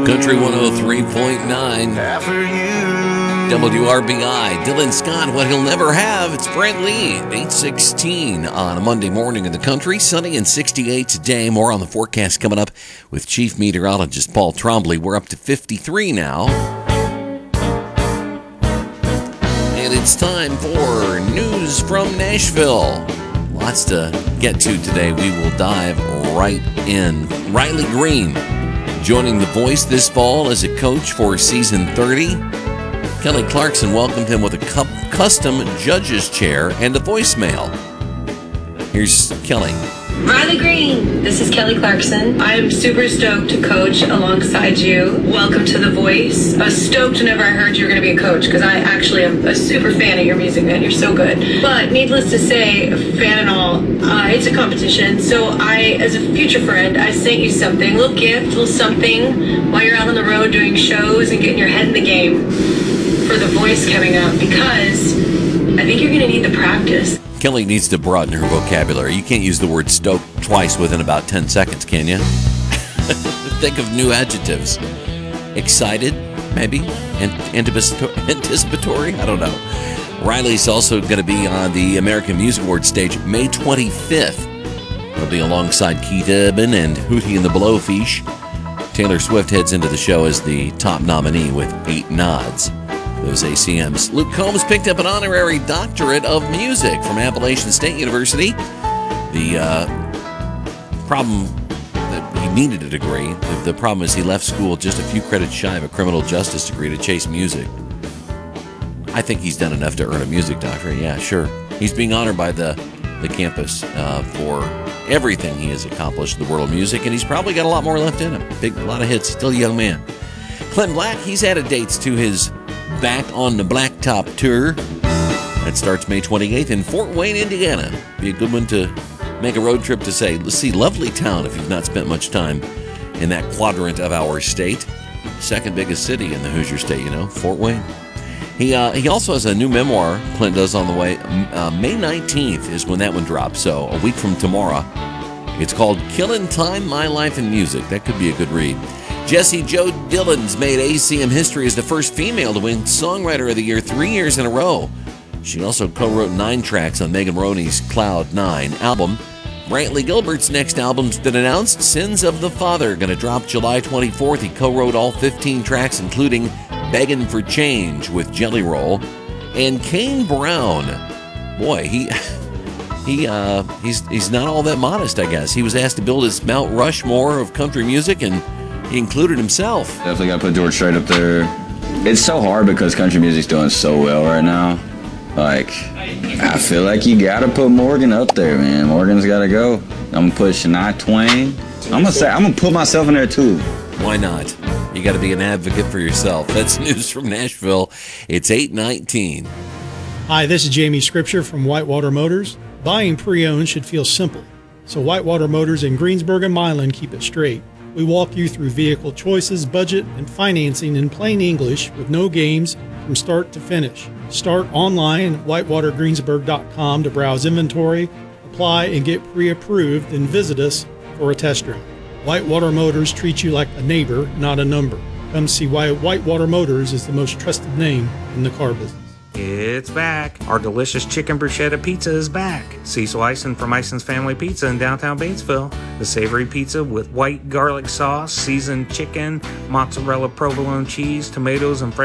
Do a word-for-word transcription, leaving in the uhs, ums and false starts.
Country one oh three point nine. W R B I. Dylan Scott, what he'll never have. It's Brent Lee. eight sixteen on a Monday morning in the country. Sunny and sixty-eight today. More on the forecast coming up with Chief Meteorologist Paul Trombley. We're up to fifty-three now. And it's time for news from Nashville. Lots to get to today. We will dive right in. Riley Green joining The Voice this fall as a coach for season thirty. Kelly Clarkson welcomed him with a cu- custom judge's chair and a voicemail. Here's Kelly. Riley Green, this is Kelly Clarkson. I'm super stoked to coach alongside you. Welcome to The Voice. I was stoked whenever I heard you were going to be a coach because I actually am a super fan of your music, man. You're so good. But needless to say, fan and all, uh, it's a competition. So I, as a future friend, I sent you something, a little gift, a little something while you're out on the road doing shows and getting your head in the game for The Voice coming up because I think you're going to need the practice. Kelly needs to broaden her vocabulary. You can't use the word stoked twice within about ten seconds, can you? Think of new adjectives. Excited, maybe? Anticipatory? I don't know. Riley's also going to be on the American Music Awards stage May twenty-fifth. He'll be alongside Keith Urban and Hootie and the Blowfish. Taylor Swift heads into the show as the top nominee with eight nods. Those A C Ms. Luke Combs picked up an honorary doctorate of music from Appalachian State University. The uh, problem that he needed a degree. The, the problem is he left school just a few credits shy of a criminal justice degree to chase music. I think he's done enough to earn a music doctorate. Yeah, sure. He's being honored by the, the campus uh, for everything he has accomplished in the world of music, and he's probably got a lot more left in him. Big, a lot of hits. Still a young man. Clint Black, he's added dates to his Back on the Blacktop tour. That starts May twenty-eighth in Fort Wayne, Indiana. Be a good one to make a road trip to say, let's see, lovely town if you've not spent much time in that quadrant of our state. Second biggest city in the Hoosier State, you know, Fort Wayne. He uh, he also has a new memoir Clint does on the way. Uh, May nineteenth is when that one drops, so a week from tomorrow. It's called Killin' Time, My Life in Music. That could be a good read. Jessie Jo Dillon's made A C M history as the first female to win Songwriter of the Year three years in a row. She also co-wrote nine tracks on Megan Roney's Cloud nine album. Brantley Gilbert's next album's been announced, Sins of the Father, going to drop July twenty-fourth. He co-wrote all fifteen tracks, including Beggin' for Change with Jelly Roll. And Kane Brown, boy, he he uh, he's he's not all that modest, I guess. He was asked to build his Mount Rushmore of country music, and he included himself. Definitely got to put George Strait up there. It's so hard because country music's doing so well right now. Like, I feel like you got to put Morgan up there, man. Morgan's got to go. I'm going to put Shania Twain. I'm going to say, I'm going to put myself in there too. Why not? You got to be an advocate for yourself. That's news from Nashville. It's eight nineteen. Hi, this is Jamie Scripture from Whitewater Motors. Buying pre-owned should feel simple. So Whitewater Motors in Greensburg and Milan keep it straight. We walk you through vehicle choices, budget, and financing in plain English with no games from start to finish. Start online at whitewater greensburg dot com to browse inventory, apply, and get pre-approved, then visit us for a test drive. Whitewater Motors treats you like a neighbor, not a number. Come see why Whitewater Motors is the most trusted name in the car business. It's back. Our delicious chicken bruschetta pizza is back. Cecil Ison from Ison's Family Pizza in downtown Batesville. The savory pizza with white garlic sauce, seasoned chicken, mozzarella provolone cheese, tomatoes, and fresh